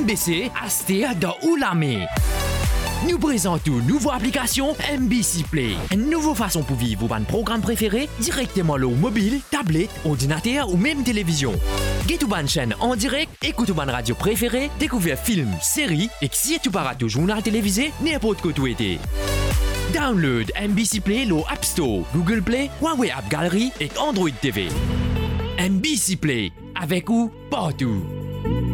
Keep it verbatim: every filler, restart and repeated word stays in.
M B C acheter dans Oulamé. Nous présentons une nouvelle application M B C Play. Une nouvelle façon pour vivre votre programme préféré directement sur mobile, tablette, ordinateur ou même télévision. Get une chaîne en direct, écoute une radio préférée, découvrir films, séries et si tu pars au journal télévisé, n'importe quoi tu étais. Download M B C Play sur App Store, Google Play, Huawei App Gallery et Android T V. M B C Play, avec ou partout.